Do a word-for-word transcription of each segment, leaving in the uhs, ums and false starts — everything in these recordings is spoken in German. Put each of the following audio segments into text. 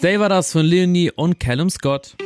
Stay war das von Leonie und Callum Scott.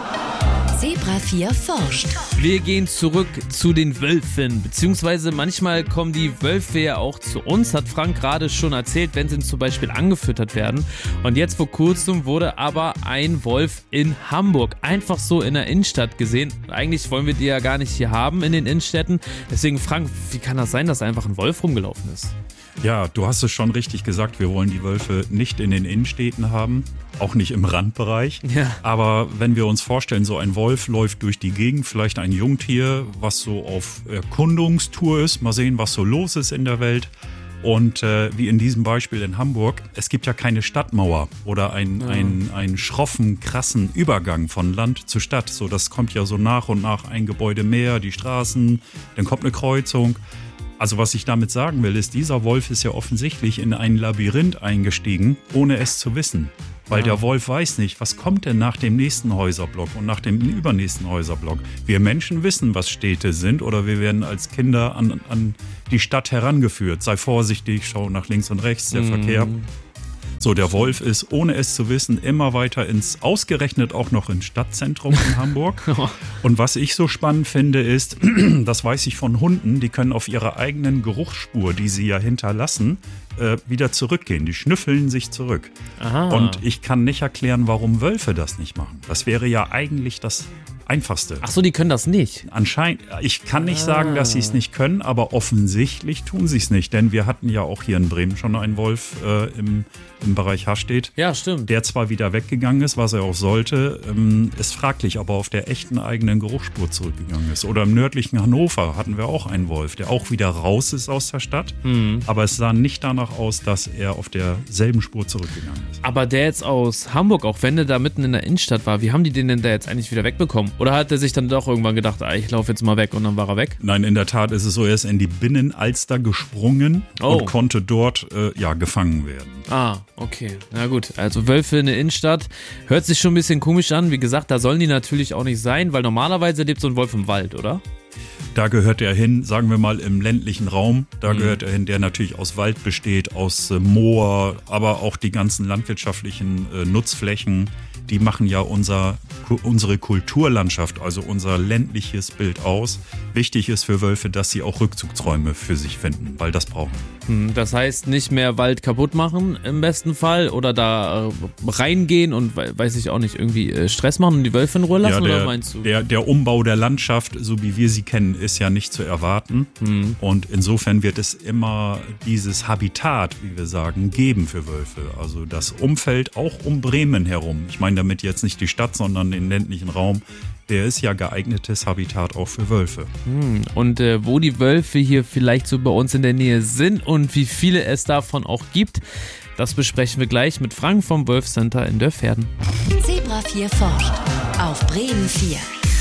Zebra vier forscht. Wir gehen zurück zu den Wölfen, beziehungsweise manchmal kommen die Wölfe ja auch zu uns, hat Frank gerade schon erzählt, wenn sie zum Beispiel angefüttert werden. Und jetzt vor kurzem wurde aber ein Wolf in Hamburg einfach so in der Innenstadt gesehen. Eigentlich wollen wir die ja gar nicht hier haben in den Innenstädten. Deswegen Frank, wie kann das sein, dass einfach ein Wolf rumgelaufen ist? Ja, du hast es schon richtig gesagt, wir wollen die Wölfe nicht in den Innenstädten haben, auch nicht im Randbereich. Ja. Aber wenn wir uns vorstellen, so ein Wolf läuft durch die Gegend, vielleicht ein Jungtier, was so auf Erkundungstour ist, mal sehen, was so los ist in der Welt. Und äh, wie in diesem Beispiel in Hamburg, es gibt ja keine Stadtmauer oder ein, ja. ein, einen schroffen, krassen Übergang von Land zu Stadt. So, das kommt ja so nach und nach ein Gebäude mehr, die Straßen, dann kommt eine Kreuzung. Also was ich damit sagen will, ist, dieser Wolf ist ja offensichtlich in ein Labyrinth eingestiegen, ohne es zu wissen. Weil ja. der Wolf weiß nicht, was kommt denn nach dem nächsten Häuserblock und nach dem übernächsten Häuserblock. Wir Menschen wissen, was Städte sind, oder wir werden als Kinder an, an die Stadt herangeführt. Sei vorsichtig, schau nach links und rechts, der mhm. Verkehr. So, der Wolf ist, ohne es zu wissen, immer weiter ins, ausgerechnet auch noch ins Stadtzentrum in Hamburg. Und was ich so spannend finde, ist, das weiß ich von Hunden, die können auf ihrer eigenen Geruchsspur, die sie ja hinterlassen, äh, wieder zurückgehen. Die schnüffeln sich zurück. Aha. Und ich kann nicht erklären, warum Wölfe das nicht machen. Das wäre ja eigentlich das Einfachste. Ach so, die können das nicht? Anscheinend, ich kann nicht ah. sagen, dass sie es nicht können, aber offensichtlich tun sie es nicht. Denn wir hatten ja auch hier in Bremen schon einen Wolf äh, im, im Bereich Harstedt. Ja, stimmt. Der zwar wieder weggegangen ist, was er auch sollte, ähm, ist fraglich, aber auf der echten eigenen Geruchsspur zurückgegangen ist. Oder im nördlichen Hannover hatten wir auch einen Wolf, der auch wieder raus ist aus der Stadt. Mhm. Aber es sah nicht danach aus, dass er auf derselben Spur zurückgegangen ist. Aber der jetzt aus Hamburg, auch wenn der da mitten in der Innenstadt war, wie haben die den denn da jetzt eigentlich wieder wegbekommen? Oder hat er sich dann doch irgendwann gedacht, ah, ich laufe jetzt mal weg, und dann war er weg? Nein, in der Tat ist es so, er ist in die Binnenalster gesprungen oh. und konnte dort äh, ja, gefangen werden. Ah, okay. Na gut, also Wölfe in der Innenstadt, hört sich schon ein bisschen komisch an. Wie gesagt, da sollen die natürlich auch nicht sein, weil normalerweise lebt so ein Wolf im Wald, oder? Da gehört er hin, sagen wir mal im ländlichen Raum, da mhm. gehört er hin, der natürlich aus Wald besteht, aus äh, Moor, aber auch die ganzen landwirtschaftlichen äh, Nutzflächen, die machen ja unser, unsere Kulturlandschaft, also unser ländliches Bild aus. Wichtig ist für Wölfe, dass sie auch Rückzugsräume für sich finden, weil das brauchen wir. Das heißt, nicht mehr Wald kaputt machen im besten Fall oder da reingehen und, weiß ich auch nicht, irgendwie Stress machen und die Wölfe in Ruhe lassen, ja, der, oder meinst du? Der, der Umbau der Landschaft, so wie wir sie kennen, ist ja nicht zu erwarten. Mhm. Und insofern wird es immer dieses Habitat, wie wir sagen, geben für Wölfe. Also das Umfeld auch um Bremen herum. Ich meine damit jetzt nicht die Stadt, sondern den ländlichen Raum. Der ist ja geeignetes Habitat auch für Wölfe. Hm. Und äh, wo die Wölfe hier vielleicht so bei uns in der Nähe sind und wie viele es davon auch gibt, das besprechen wir gleich mit Frank vom Wolfcenter in Dörferden. Zebra vier forscht auf Bremen vier.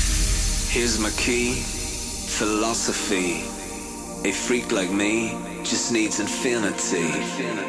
Here's my key, philosophy. A freak like me just needs infinity.